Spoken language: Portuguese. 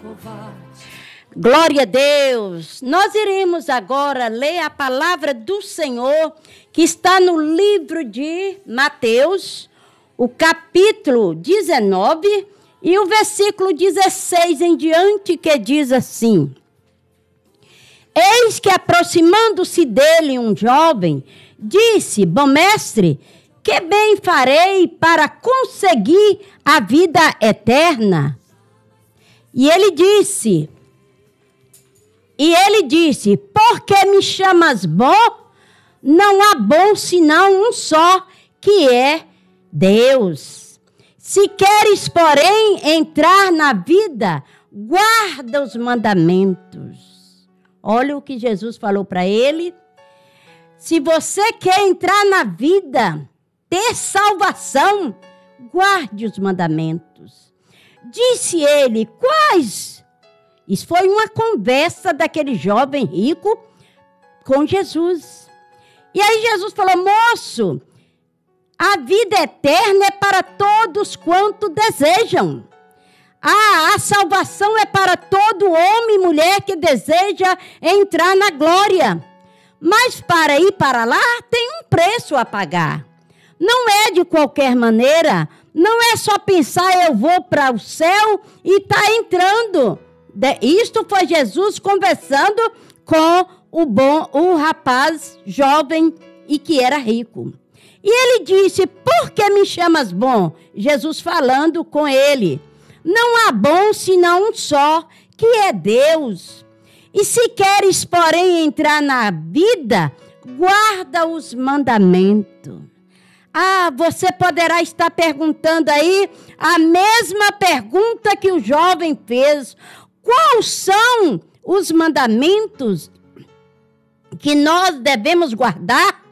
Glória a Deus! Nós iremos agora ler a palavra do Senhor que está no livro de Mateus, o capítulo 19 e o versículo 16 em diante, que diz assim: Eis que, aproximando-se dele um jovem, disse: Bom mestre, que bem farei para conseguir a vida eterna? E ele disse, por que me chamas bom? Não há bom senão um só, que é Deus. Se queres, porém, entrar na vida, guarda os mandamentos. Olha o que Jesus falou para ele. Se você quer entrar na vida, ter salvação, guarde os mandamentos. Disse ele, quais? Isso foi uma conversa daquele jovem rico com Jesus. E aí Jesus falou, moço, a vida eterna é para todos quanto desejam. A salvação é para todo homem e mulher que deseja entrar na glória. Mas para ir para lá tem um preço a pagar. Não é de qualquer maneira, não é só pensar eu vou para o céu e está entrando. Isto foi Jesus conversando com o rapaz jovem e que era rico. E ele disse, por que me chamas bom? Jesus falando com ele. Não há bom senão um só, que é Deus. E se queres, porém, entrar na vida, guarda os mandamentos. Ah, você poderá estar perguntando aí a mesma pergunta que o jovem fez. Quais são os mandamentos que nós devemos guardar?